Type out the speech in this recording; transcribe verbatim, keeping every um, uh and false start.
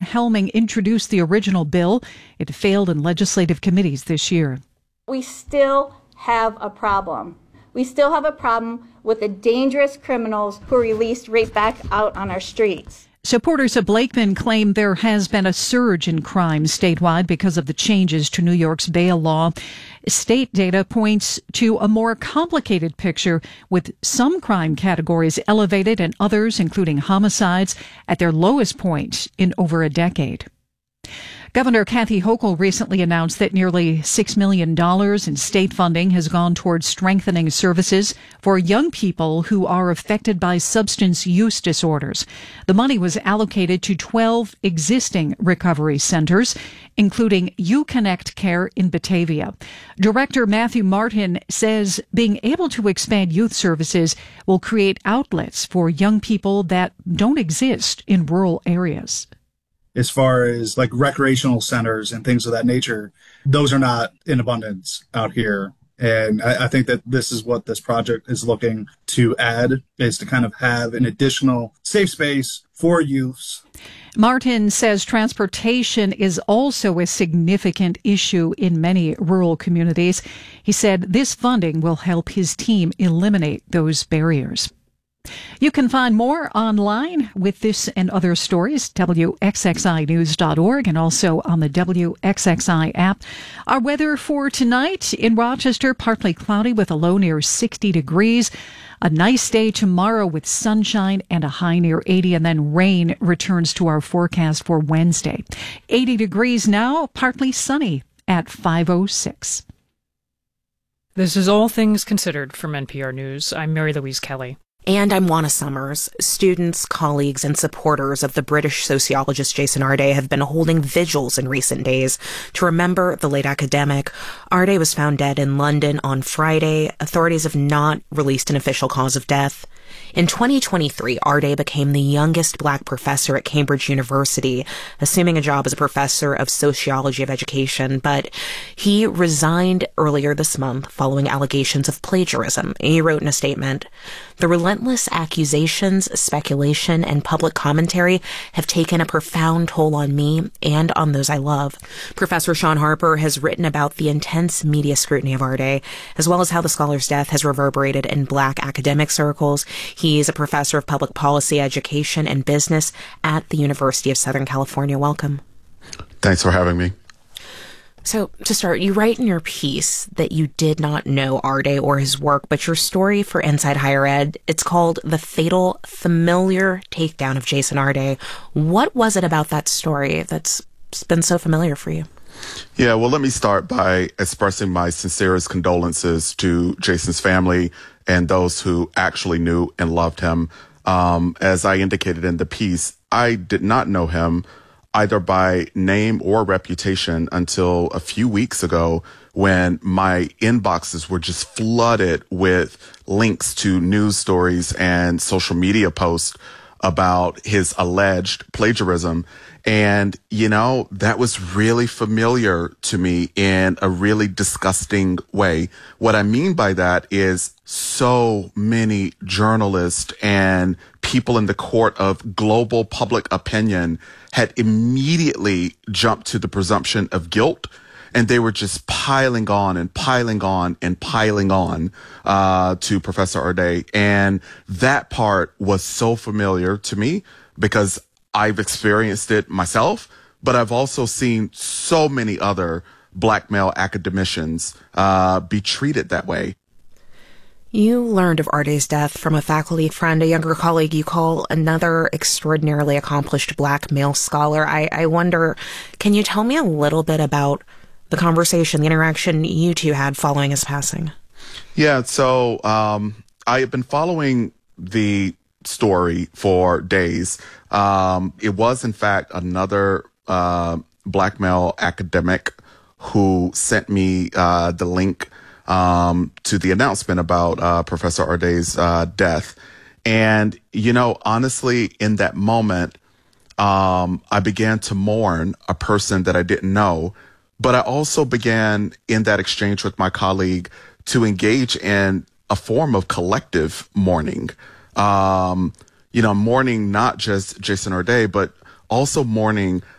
Helming introduced the original bill. It failed in legislative committees this year. We still have a problem. We still have a problem with the dangerous criminals who are released right back out on our streets. Supporters of Blakeman claim there has been a surge in crime statewide because of the changes to New York's bail law. State data points to a more complicated picture, with some crime categories elevated and others, including homicides, at their lowest point in over a decade. Governor Kathy Hochul recently announced that nearly six million dollars in state funding has gone towards strengthening services for young people who are affected by substance use disorders. The money was allocated to twelve existing recovery centers, including UConnect Care in Batavia. Director Matthew Martin says being able to expand youth services will create outlets for young people that don't exist in rural areas. As far as like recreational centers and things of that nature, those are not in abundance out here. And I, I think that this is what this project is looking to add, is to kind of have an additional safe space for youths. Martin says transportation is also a significant issue in many rural communities. He said this funding will help his team eliminate those barriers. You can find more online with this and other stories, W X X I news dot org, and also on the W X X I app. Our weather for tonight in Rochester, partly cloudy with a low near sixty degrees. A nice day tomorrow with sunshine and a high near eighty, and then rain returns to our forecast for Wednesday. eighty degrees now, partly sunny at five oh six. This is All Things Considered from N P R News. I'm Mary Louise Kelly. And I'm Juana Summers. Students, colleagues, and supporters of the British sociologist Jason Arde have been holding vigils in recent days to remember the late academic. Arde was found dead in London on Friday. Authorities have not released an official cause of death. In twenty twenty-three, Arde became the youngest black professor at Cambridge University, assuming a job as a professor of sociology of education, but he resigned earlier this month following allegations of plagiarism. He wrote in a statement, "The relentless accusations, speculation, and public commentary have taken a profound toll on me and on those I love." Professor Sean Harper has written about the intense media scrutiny of Arde, as well as how the scholar's death has reverberated in black academic circles. He is a professor of public policy, education, and business at the University of Southern California. Welcome. Thanks for having me. So, to start, you write in your piece that you did not know Arde or his work, but your story for Inside Higher Ed, it's called The Fatal Familiar Takedown of Jason Arde. What was it about that story that's been so familiar for you? Yeah, well, let me start by expressing my sincerest condolences to Jason's family and those who actually knew and loved him. Um, as I indicated in the piece, I did not know him either by name or reputation until a few weeks ago, when my inboxes were just flooded with links to news stories and social media posts about his alleged plagiarism. And, you know, that was really familiar to me in a really disgusting way. What I mean by that is so many journalists and people in the court of global public opinion had immediately jumped to the presumption of guilt. And they were just piling on and piling on and piling on uh to Professor Arde. And that part was so familiar to me because I've experienced it myself, but I've also seen so many other black male academicians uh be treated that way. You learned of Arde's death from a faculty friend, a younger colleague you call another extraordinarily accomplished black male scholar. I, I wonder, can you tell me a little bit about the conversation, the interaction you two had following his passing? Yeah, so um, I have been following the story for days. Um, it was, in fact, another uh, black male academic who sent me uh, the link um, to the announcement about uh, Professor Arde's uh, death. And, you know, honestly, in that moment, um, I began to mourn a person that I didn't know. But I also began in that exchange with my colleague to engage in a form of collective mourning. Um, you know, mourning not just Jason Arde, but also mourning